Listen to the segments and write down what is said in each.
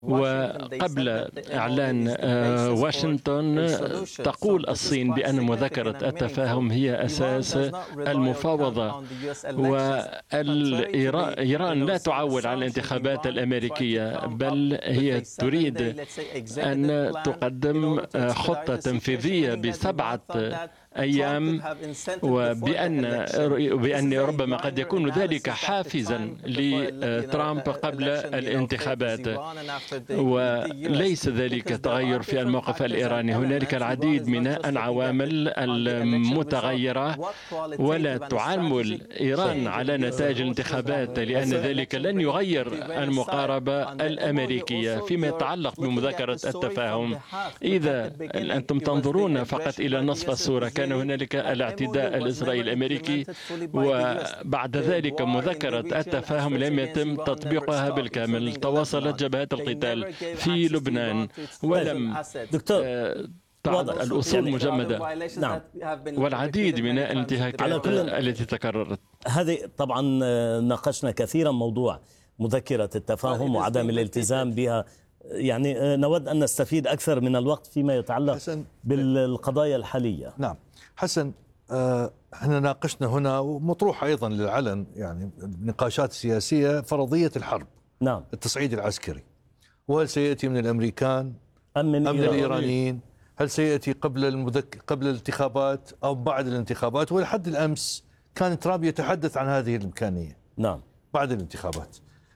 وقبل إعلان واشنطن تقول الصين بأن مذكرة التفاهم هي أساس المفاوضة، وإيران لا تعول على الانتخابات الأمريكية، بل هي تريد أن تقدم خطة تنفيذية ب7 أيام، وبأن ربما قد يكون ذلك حافزا لترامب قبل الانتخابات، وليس ذلك تغير في الموقف الإيراني. هنالك العديد من العوامل المتغيرة، ولا تعامل إيران على نتائج الانتخابات، لأن ذلك لن يغير المقاربة الأمريكية. فيما يتعلق بمذكرة التفاهم، إذا أنتم تنظرون فقط إلى نصف الصورة، كان هنالك الاعتداء الإسرائيلي الأمريكي، وبعد ذلك مذكرة التفاهم لم يتم تطبيقها بالكامل. تواصلت جبهات القتال في لبنان ولم تعد الأصول مجمدة. نعم. والعديد من الانتهاكات التي تكررت. هذه طبعا ناقشنا كثيرا موضوع مذكرة التفاهم وعدم الالتزام بها، يعني نود أن نستفيد أكثر من الوقت فيما يتعلق بالقضايا الحالية. نعم حسن، احنا ناقشنا هنا ومطروح أيضا للعلن، يعني نقاشات سياسية، فرضية الحرب. نعم. التصعيد العسكري، وهل سيأتي من الأمريكان أم من الإيرانيين؟ هل سيأتي قبل الانتخابات أو بعد الانتخابات؟ ولحد الأمس كان ترامب يتحدث عن هذه الإمكانية. نعم. بعد الانتخابات.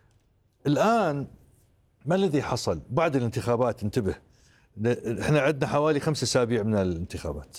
الآن ما الذي حصل بعد الانتخابات؟ انتبه، احنا عندنا حوالي 5 أسابيع من الانتخابات،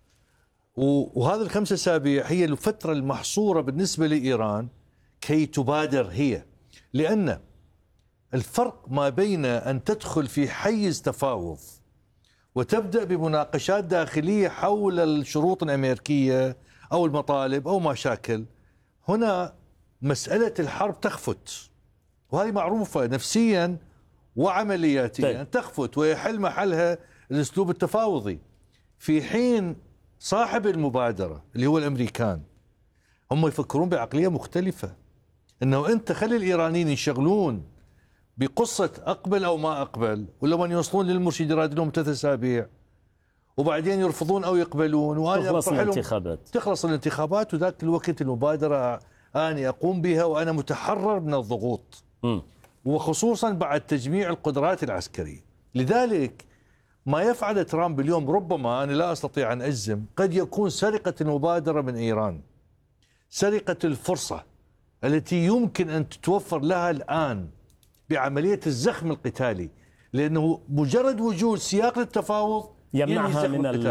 وهذا ال5 أسابيع هي الفترة المحصورة بالنسبة لإيران كي تبادر هي، لأن الفرق ما بين أن تدخل في حيز تفاوض وتبدأ بمناقشات داخلية حول الشروط الأمريكية أو المطالب أو مشاكل، هنا مسألة الحرب تخفت، وهذه معروفة نفسيا وعملياتيا تخفت، ويحل محلها الأسلوب التفاوضي، في حين صاحب المبادرة اللي هو الأمريكان هم يفكرون بعقلية مختلفة، أنه أنت خلي الإيرانيين ينشغلون بقصة أقبل أو ما أقبل، ولما يوصلون للمشيرات لهم 3 أسابيع وبعدين يرفضون أو يقبلون، وأنا تخلص الانتخابات، وذاك الوقت المبادرة أنا أقوم بها وأنا متحرر من الضغوط، وخصوصا بعد تجميع القدرات العسكرية. لذلك ما يفعل ترامب اليوم ربما، أنا لا أستطيع أن أجزم، قد يكون سرقة المبادرة من إيران، سرقة الفرصة التي يمكن أن تتوفر لها الآن بعملية الزخم القتالي، لأنه مجرد وجود سياق للتفاوض يمنعها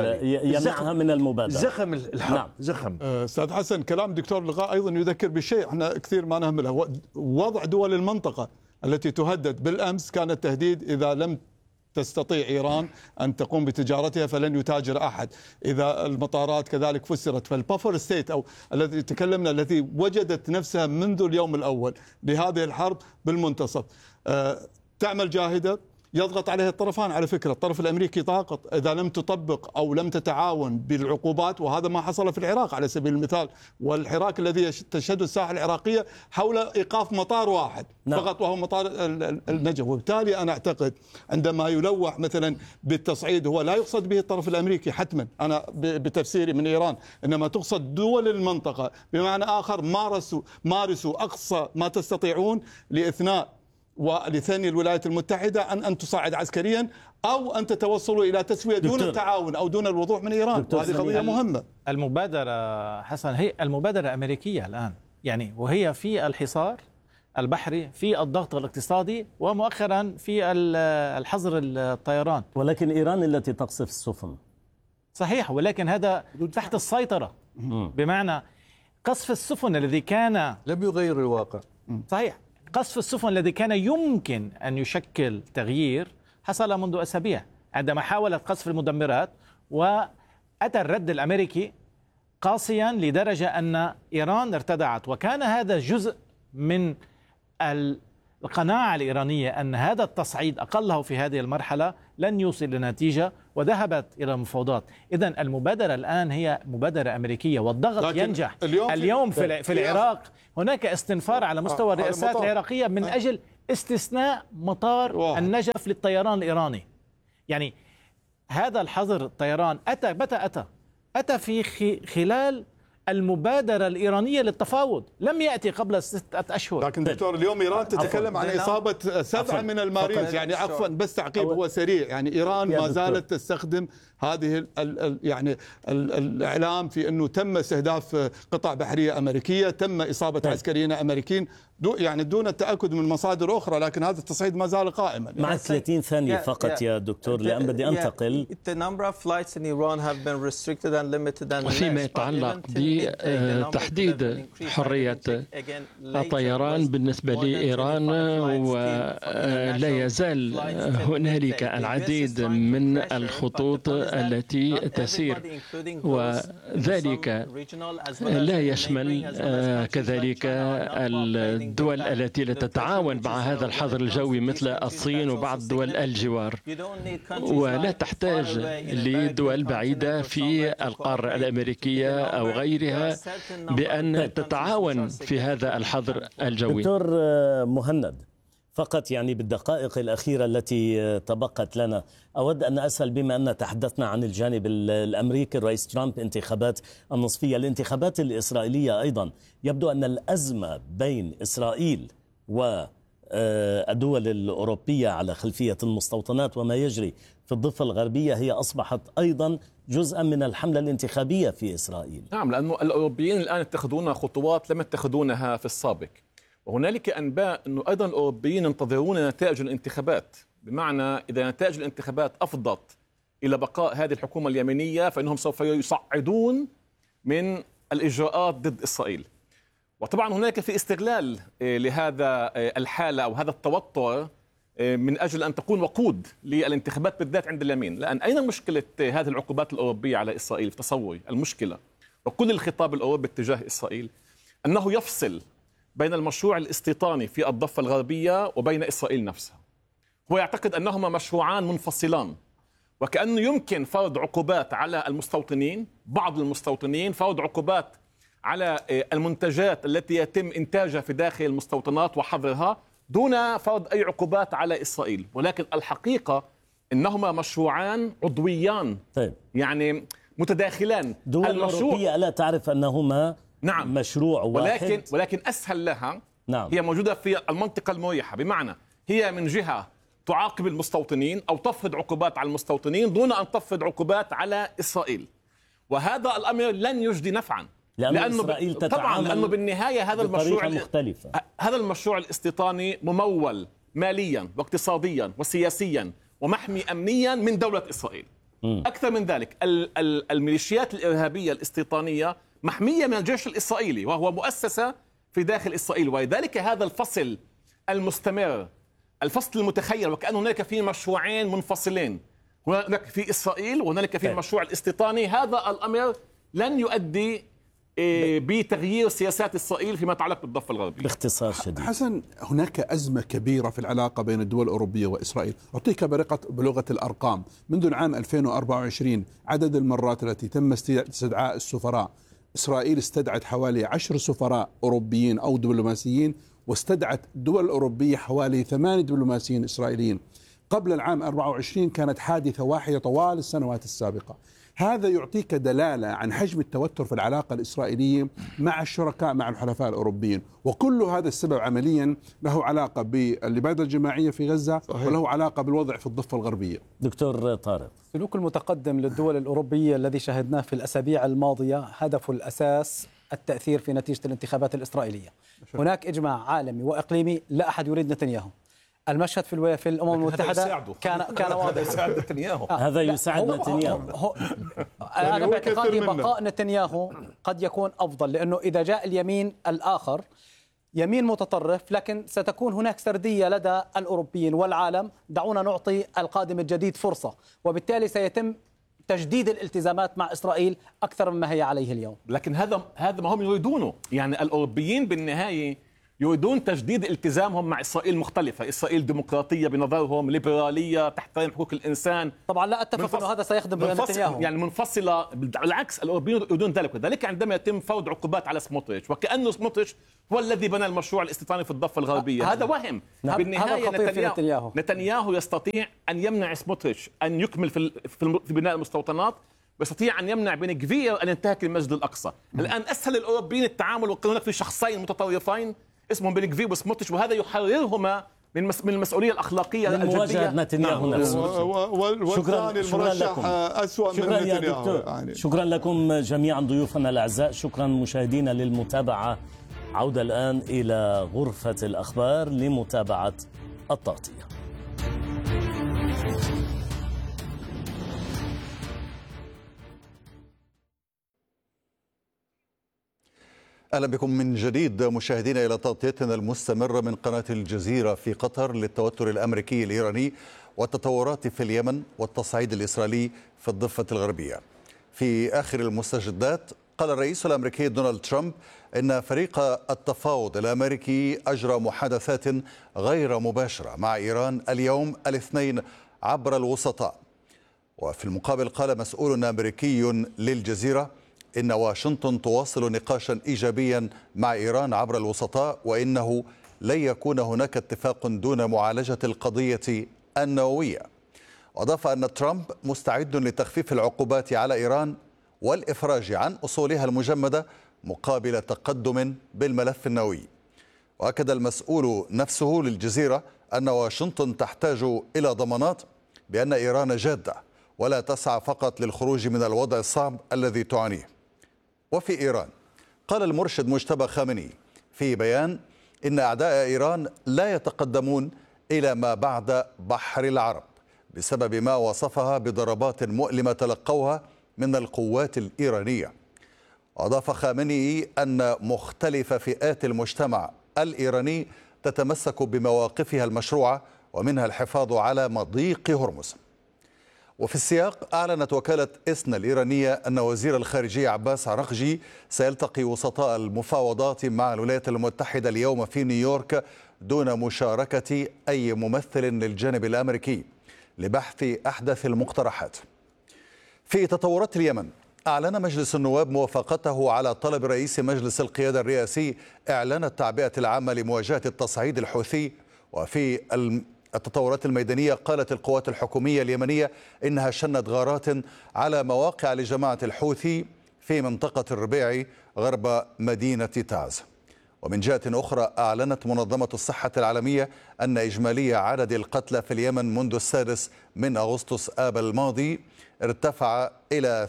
من المبادرة، زخم الحرب. نعم. زخم. أستاذ حسن، كلام دكتور لقاء أيضا يذكر بشيء احنا كثير ما نهمله، وضع دول المنطقة التي تهدد. بالأمس كان التهديد إذا لم تستطيع إيران أن تقوم بتجارتها فلن يتاجر أحد، إذا المطارات كذلك فسرت. فالبافر ستيت أو الذي تكلمنا، التي وجدت نفسها منذ اليوم الأول لهذه الحرب بالمنتصف، تعمل جاهدة، يضغط عليها الطرفان. على فكرة الطرف الأمريكي ضاغط إذا لم تطبق أو لم تتعاون بالعقوبات، وهذا ما حصل في العراق على سبيل المثال، والحراك الذي تشهده الساحة العراقية حول إيقاف مطار واحد فقط، وهو مطار النجف. وبالتالي أنا أعتقد عندما يلوح مثلا بالتصعيد، هو لا يقصد به الطرف الأمريكي حتما، أنا بتفسيري من إيران، إنما تقصد دول المنطقة، بمعنى آخر مارسوا أقصى ما تستطيعون لإثناء ولثني الولايات المتحدة أن تصعد عسكريا، أو أن تتوصلوا إلى تسوية دون التعاون أو دون الوضوح من إيران. وهذه قضية مهمة. المبادرة حسن هي المبادرة أمريكية الآن، يعني وهي في الحصار البحري، في الضغط الاقتصادي، ومؤخرا في الحظر الطيران. ولكن إيران التي تقصف السفن. صحيح، ولكن هذا تحت السيطرة، بمعنى قصف السفن الذي كان لم يغير الواقع. صحيح، قصف السفن الذي كان يمكن أن يشكل تغيير حصل منذ أسابيع، عندما حاولت قصف المدمرات، وأتى الرد الأمريكي قاسيا لدرجة أن إيران ارتدعت. وكان هذا جزء من القناعة الإيرانية أن هذا التصعيد أقله في هذه المرحلة لن يوصل لنتيجة، وذهبت إلى المفاوضات. إذن المبادرة الآن هي مبادرة أمريكية، والضغط ينجح. اليوم في العراق هناك استنفار على مستوى الرئاسات العراقية من أجل استثناء مطار النجف للطيران الإيراني. يعني هذا الحظر الطيران أتى في خلال المبادرة الإيرانية للتفاوض، لم يأتي قبل 6 أشهر. لكن دكتور اليوم إيران تتكلم عن إصابة 7 من المارينز، يعني عفوا بس تعقيب هو سريع، يعني إيران ما زالت تستخدم هذه يعني الإعلام في أنه تم استهداف قطع بحرية أمريكية، تم إصابة عسكريين أمريكيين يعني دون التأكد من مصادر أخرى، لكن هذا التصعيد ما زال قائما. مع 30 ثانية فقط يا دكتور لأن بدي أنتقل. وفيما يتعلق بتحديد حرية الطيران بالنسبة لإيران، ولا يزال هنالك العديد من الخطوط التي تسير، وذلك لا يشمل كذلك الدول التي لا تتعاون مع هذا الحظر الجوي مثل الصين وبعض دول الجوار، ولا تحتاج لدول بعيدة في القارة الأمريكية أو غيرها بأن تتعاون في هذا الحظر الجوي. دكتور مهند، فقط يعني بالدقائق الأخيرة التي تبقت لنا أود أن أسأل، بما أن تحدثنا عن الجانب الأمريكي الرئيس ترامب انتخابات النصفية، الانتخابات الإسرائيلية أيضا يبدو أن الأزمة بين إسرائيل والدول الأوروبية على خلفية المستوطنات وما يجري في الضفة الغربية هي أصبحت أيضا جزءا من الحملة الانتخابية في إسرائيل. نعم، لأن الأوروبيين الآن يتخذون خطوات لم يتخذونها في السابق، وهنالك أنباء أنه أيضا الأوروبيين ينتظرون نتائج الانتخابات، بمعنى إذا نتائج الانتخابات أفضت إلى بقاء هذه الحكومة اليمينية فإنهم سوف يصعدون من الإجراءات ضد إسرائيل. وطبعا هناك في استغلال لهذا الحالة أو هذا التوتر من أجل أن تكون وقود للانتخابات بالذات عند اليمين. لأن أين مشكلة هذه العقوبات الأوروبية على إسرائيل؟ في تصوري المشكلة وكل الخطاب الأوروبي اتجاه إسرائيل أنه يفصل بين المشروع الاستيطاني في الضفة الغربية وبين إسرائيل نفسها. هو يعتقد أنهما مشروعان منفصلان، وكأنه يمكن فرض عقوبات على المستوطنين، بعض المستوطنين، فرض عقوبات على المنتجات التي يتم إنتاجها في داخل المستوطنات وحظرها دون فرض أي عقوبات على إسرائيل. ولكن الحقيقة أنهما مشروعان عضويان، يعني متداخلان. دول الأوروبية ألا تعرف أنهما نعم مشروع واحد، ولكن أسهل لها. نعم. هي موجودة في المنطقة المريحة، بمعنى هي من جهة تعاقب المستوطنين أو تفرض عقوبات على المستوطنين دون أن تفرض عقوبات على إسرائيل، وهذا الأمر لن يجدي نفعا لأنه إسرائيل طبعا لأنه بالنهاية هذا المشروع الاستيطاني ممول ماليا واقتصاديا وسياسيا ومحمي أمنيا من دولة إسرائيل. أكثر من ذلك، الميليشيات الإرهابية الاستيطانية محمية من الجيش الإسرائيلي وهو مؤسسة في داخل إسرائيل. ولذلك هذا الفصل المستمر، الفصل المتخيل، وكأن هناك في مشروعين منفصلين، هناك في إسرائيل وهناك في المشروع الاستيطاني، هذا الأمر لن يؤدي بتغيير سياسات إسرائيل فيما يتعلق بالضفة الغربية. باختصار شديد حسن، هناك أزمة كبيرة في العلاقة بين الدول الأوروبية وإسرائيل. أعطيك بلغة الأرقام. منذ العام 2024 عدد المرات التي تم استدعاء السفراء، إسرائيل استدعت حوالي 10 سفراء أوروبيين أو دبلوماسيين، واستدعت دول أوروبية حوالي 8 دبلوماسيين إسرائيليين. قبل العام 24 كانت حادثة واحدة طوال السنوات السابقة. هذا يعطيك دلالة عن حجم التوتر في العلاقة الإسرائيلية مع الشركاء، مع الحلفاء الأوروبيين. وكل هذا السبب عمليا له علاقة بالإبادة الجماعية في غزة، وله علاقة بالوضع في الضفة الغربية. دكتور طارق، السلوك المتقدم للدول الأوروبية الذي شاهدناه في الأسابيع الماضية هدفه الأساس التأثير في نتيجة الانتخابات الإسرائيلية. هناك إجماع عالمي وإقليمي، لا أحد يريد نتنياهو. المشهد في الأمم المتحدة كان واضح. هذا يساعد نتنياهو. أنا باعتقادي بقاء نتنياهو قد يكون أفضل، لأنه إذا جاء اليمين الآخر يمين متطرف، لكن ستكون هناك سردية لدى الأوروبيين والعالم. دعونا نعطي القادم الجديد فرصة، وبالتالي سيتم تجديد الالتزامات مع إسرائيل أكثر مما هي عليه اليوم. لكن هذا ما هم يريدونه. يعني الأوروبيين بالنهاية يريدون تجديد التزامهم مع إسرائيل مختلفة. إسرائيل ديمقراطية بنظرهم، ليبرالية، تحترم حقوق الإنسان. طبعا لا أتفق أنه هذا سيخدم نتنياهو، يعني منفصلة. بالعكس الأوروبيون يريدون ذلك عندما يتم فرض عقوبات على سموتريتش، وكأنه سموتريتش هو الذي بنى المشروع الاستيطاني في الضفة الغربية. هذا وهم. بالنهاية نتنياهو يستطيع أن يمنع سموتريتش أن يكمل في بناء المستوطنات، ويستطيع أن يمنع بن غفير أن ينتهك المسجد الأقصى. الآن أسهل الأوروبيين التعامل، وهناك في شخصين متطرفين اسمهم بن غفير وسموتريتش، وهذا يحررهما من المسؤولية الأخلاقية من مواجهة نتنياهو نفسه. والثاني المرشح أسوأ من نتنياهو. شكرا لكم جميعا ضيوفنا الأعزاء. شكرا مشاهدينا للمتابعة. عودة الآن إلى غرفة الأخبار لمتابعة التغطية. أهلا بكم من جديد مشاهدينا إلى تغطيتنا المستمرة من قناة الجزيرة في قطر للتوتر الأمريكي الإيراني والتطورات في اليمن والتصعيد الإسرائيلي في الضفة الغربية. في آخر المستجدات قال الرئيس الأمريكي دونالد ترامب إن فريق التفاوض الأمريكي أجرى محادثات غير مباشرة مع إيران اليوم الاثنين عبر الوسطاء. وفي المقابل قال مسؤول أمريكي للجزيرة إن واشنطن تواصل نقاشا إيجابيا مع إيران عبر الوسطاء، وإنه لن يكون هناك اتفاق دون معالجة القضية النووية. وأضاف أن ترامب مستعد لتخفيف العقوبات على إيران والإفراج عن أصولها المجمدة مقابل تقدم بالملف النووي. وأكد المسؤول نفسه للجزيرة أن واشنطن تحتاج إلى ضمانات بأن إيران جادة ولا تسعى فقط للخروج من الوضع الصعب الذي تعانيه. وفي إيران قال المرشد مجتبى خامنئي في بيان إن أعداء إيران لا يتقدمون إلى ما بعد بحر العرب بسبب ما وصفها بضربات مؤلمة تلقوها من القوات الإيرانية. وأضاف خامنئي أن مختلف فئات المجتمع الإيراني تتمسك بمواقفها المشروعة، ومنها الحفاظ على مضيق هرمز. وفي السياق أعلنت وكالة إسنا الإيرانية أن وزير الخارجية عباس عراقجي سيلتقي وسطاء المفاوضات مع الولايات المتحدة اليوم في نيويورك دون مشاركة أي ممثل للجانب الأمريكي لبحث أحدث المقترحات. في تطورات اليمن أعلن مجلس النواب موافقته على طلب رئيس مجلس القيادة الرئاسي إعلان التعبئة العامة لمواجهة التصعيد الحوثي. وفي التطورات الميدانية قالت القوات الحكومية اليمنية إنها شنت غارات على مواقع لجماعة الحوثي في منطقة الربيع غرب مدينة تعز. ومن جهة أخرى أعلنت منظمة الصحة العالمية أن إجمالي عدد القتلى في اليمن منذ 6 أغسطس آب الماضي ارتفع إلى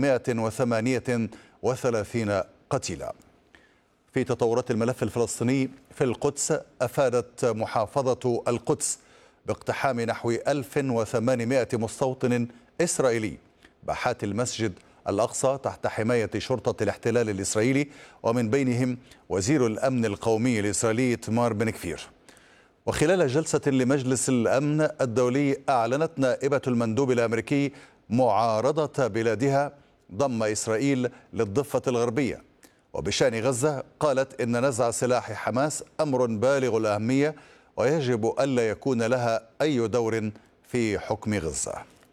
838 قتيلا. في تطورات الملف الفلسطيني في القدس أفادت محافظة القدس باقتحام نحو 1800 مستوطن إسرائيلي باحات المسجد الأقصى تحت حماية شرطة الاحتلال الإسرائيلي، ومن بينهم وزير الأمن القومي الإسرائيلي إتمار بن غفير. وخلال جلسة لمجلس الأمن الدولي أعلنت نائبة المندوب الأمريكي معارضة بلادها ضم إسرائيل للضفة الغربية. وبشأن غزة قالت إن نزع سلاح حماس أمر بالغ الأهمية ويجب ألا يكون لها أي دور في حكم غزة.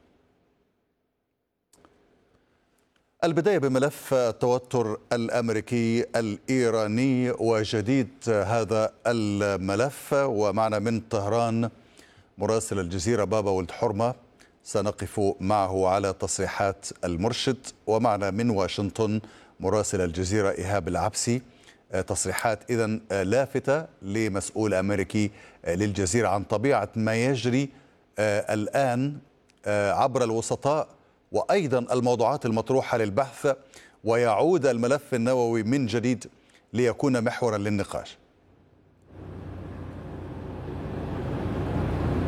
البداية بملف التوتر الأمريكي الإيراني وجديد هذا الملف، ومعنا من طهران مراسل الجزيرة بابا ولد حرمة سنقف معه على تصريحات المرشد، ومعنا من واشنطن مراسل الجزيرة إيهاب العبسي. تصريحات إذن لافتة لمسؤول أمريكي للجزيرة عن طبيعة ما يجري الآن عبر الوسطاء، وأيضا الموضوعات المطروحة للبحث، ويعود الملف النووي من جديد ليكون محورا للنقاش.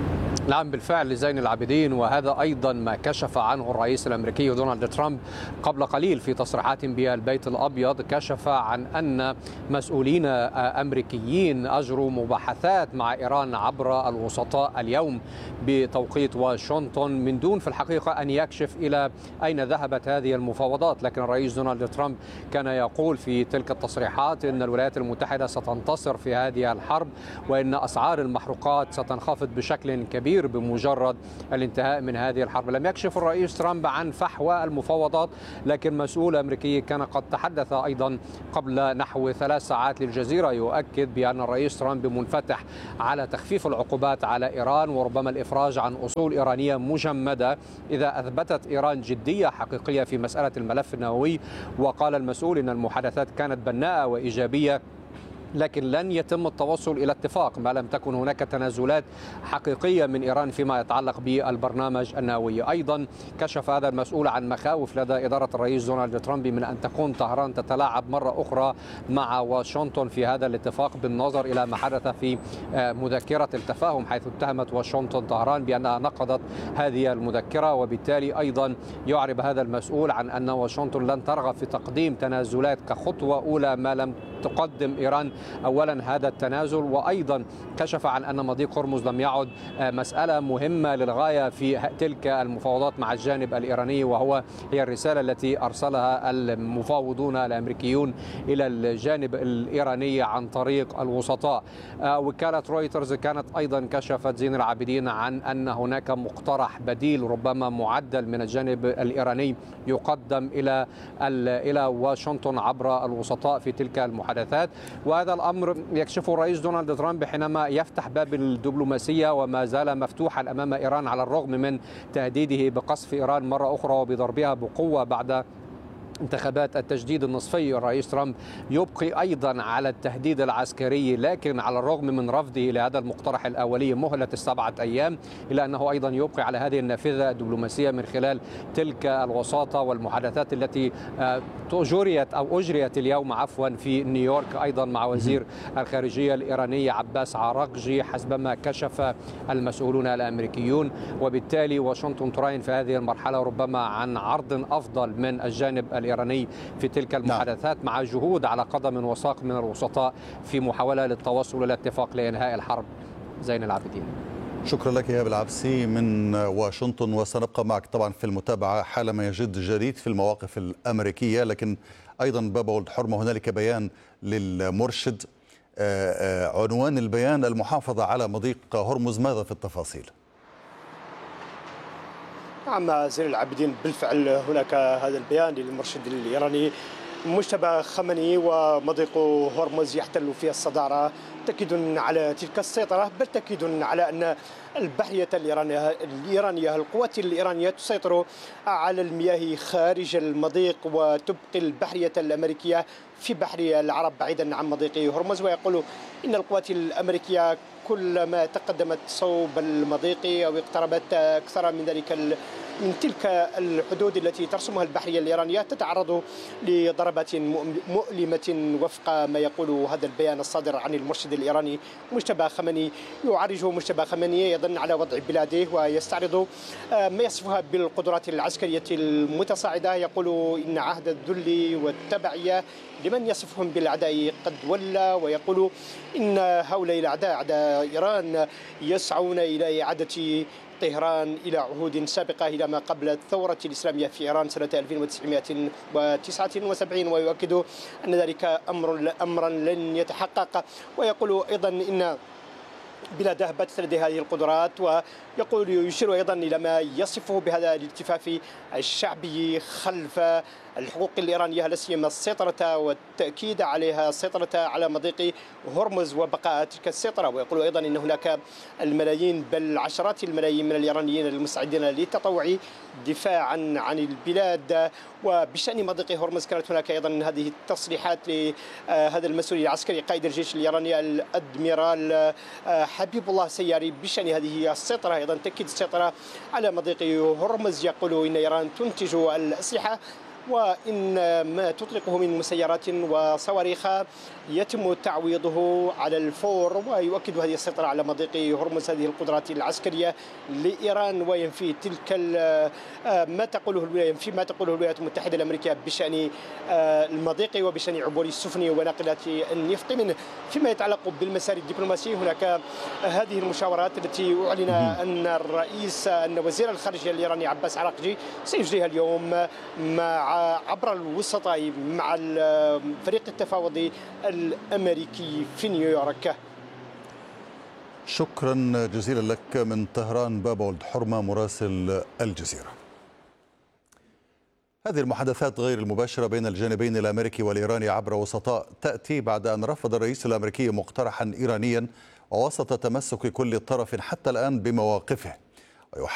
نعم بالفعل زين العابدين، وهذا أيضا ما كشف عنه الرئيس الأمريكي دونالد ترامب قبل قليل في تصريحات بالبيت الأبيض. كشف عن أن مسؤولين أمريكيين أجروا مباحثات مع إيران عبر الوسطاء اليوم بتوقيت واشنطن من دون في الحقيقة أن يكشف إلى أين ذهبت هذه المفاوضات. لكن الرئيس دونالد ترامب كان يقول في تلك التصريحات أن الولايات المتحدة ستنتصر في هذه الحرب، وأن أسعار المحروقات ستنخفض بشكل كبير بمجرد الانتهاء من هذه الحرب. لم يكشف الرئيس ترامب عن فحوى المفاوضات، لكن مسؤول أمريكي كان قد تحدث أيضا قبل نحو 3 ساعات للجزيرة يؤكد بأن الرئيس ترامب منفتح على تخفيف العقوبات على إيران وربما الإفراج عن أصول إيرانية مجمدة إذا أثبتت إيران جدية حقيقية في مسألة الملف النووي. وقال المسؤول إن المحادثات كانت بناءة وإيجابية، لكن لن يتم التوصل إلى اتفاق ما لم تكن هناك تنازلات حقيقية من إيران فيما يتعلق بالبرنامج النووي. أيضا كشف هذا المسؤول عن مخاوف لدى إدارة الرئيس دونالد ترامب من أن تكون طهران تتلاعب مرة أخرى مع واشنطن في هذا الاتفاق، بالنظر إلى ما حدث في مذكرة التفاهم، حيث اتهمت واشنطن طهران بأنها نقضت هذه المذكرة. وبالتالي أيضا يعرب هذا المسؤول عن أن واشنطن لن ترغب في تقديم تنازلات كخطوة أولى ما لم تقدم إيران أولا هذا التنازل. وأيضا كشف عن أن مضيق هرمز لم يعد مسألة مهمة للغاية في تلك المفاوضات مع الجانب الإيراني، هي الرسالة التي أرسلها المفاوضون الأمريكيون إلى الجانب الإيراني عن طريق الوسطاء. وكالة رويترز كانت أيضا كشفت زين العابدين عن أن هناك مقترح بديل ربما معدل من الجانب الإيراني يقدم إلى واشنطن عبر الوسطاء في تلك المحادثات. وهذا الأمر يكشفه الرئيس دونالد ترامب حينما يفتح باب الدبلوماسية وما زال مفتوحا أمام إيران على الرغم من تهديده بقصف إيران مرة أخرى وبضربها بقوة بعد انتخابات التجديد النصفي. الرئيس ترامب يبقي أيضا على التهديد العسكري، لكن على الرغم من رفضه لهذا المقترح الأولي مهلة 7 أيام، إلا أنه أيضا يبقي على هذه النافذة الدبلوماسية من خلال تلك الوساطة والمحادثات التي أجريت اليوم في نيويورك أيضا مع وزير الخارجية الإيراني عباس عراقجي حسب ما كشف المسؤولون الأمريكيون. وبالتالي واشنطن تراهن في هذه المرحلة ربما عن عرض أفضل من الجانب الإيراني في تلك المحادثات، مع جهود على قدم وساق من الوسطاء في محاولة للتوصل إلى اتفاق لإنهاء الحرب. زين العابدين. شكرا لك إيهاب العبسي من واشنطن، وسنبقى معك طبعا في المتابعة حالما يجد جديد في المواقف الأمريكية. لكن أيضا باب ولد حرمة هنالك بيان للمرشد، عنوان البيان المحافظة على مضيق هرمز، ماذا في التفاصيل؟ نعم زين العابدين، بالفعل هناك هذا البيان للمرشد الإيراني مجتبى خميني، ومضيق هرمز يحتل فيها الصدارة، تأكيد على تلك السيطرة، بل تأكيد على أن البحرية الإيرانية القوات الإيرانية تسيطر على المياه خارج المضيق، وتبقي البحرية الأمريكية في بحر العرب بعيدا عن مضيق هرمز. ويقول إن القوات الأمريكية كلما تقدمت صوب المضيق أو اقتربت أكثر من ذلك من تلك الحدود التي ترسمها البحرية الإيرانية تتعرض لضربات مؤلمة وفق ما يقول هذا البيان الصادر عن المرشد الإيراني مجتبى خميني. يعرج مجتبى خميني أيضا على وضع بلاده ويستعرض ما يصفها بالقدرات العسكرية المتصاعدة. يقول إن عهد الذل والتبعية لمن يصفهم بالأعداء قد ولى، ويقول إن هؤلاء الأعداء أعداء إيران يسعون إلى إعادة طهران إلى عهود سابقة إلى ما قبل الثورة الإسلامية في إيران سنة 1979، ويؤكد أن ذلك أمرا لن يتحقق. ويقول أيضا إن بلاده باتت لديها هذه القدرات، ويقول يشير أيضا إلى ما يصفه بهذا الالتفاف الشعبي خلف الحقوق الإيرانية، لا سيما السيطرة والتأكيد عليها، السيطرة على مضيق هرمز وبقاء تلك السيطرة. ويقول أيضا أن هناك الملايين بل عشرات الملايين من الإيرانيين المستعدين للتطوع دفاعا عن البلاد. وبشأن مضيق هرمز كانت هناك أيضا هذه التصريحات لهذا المسؤول العسكري قائد الجيش الإيراني الأدميرال حبيب الله سياري بشأن هذه السيطرة، أيضا تأكيد السيطرة على مضيق هرمز. يقول إن إيران تنتج الأسلحة وإن ما تطلقه من مسيرات وصواريخ يتم تعويضه على الفور، ويؤكد هذه السيطرة على مضيق هرمز هذه القدرات العسكرية لإيران، وينفي ما تقوله الولايات المتحدة الأمريكية بشأن المضيق وبشأن عبور السفن وناقلات النفط منه. فيما يتعلق بالمسار الدبلوماسي، هناك هذه المشاورات التي أعلن أن وزير الخارجية الإيراني عباس عراقجي سيجريها اليوم عبر الوسطاء مع الفريق التفاوضي الأمريكي في نيويورك. شكرا جزيلا لك من طهران بابا ولد حرمة مراسل الجزيرة. هذه المحادثات غير المباشرة بين الجانبين الأمريكي والإيراني عبر وسطاء تأتي بعد أن رفض الرئيس الأمريكي مقترحا إيرانيا ووسط تمسك كل طرف حتى الآن بمواقفه.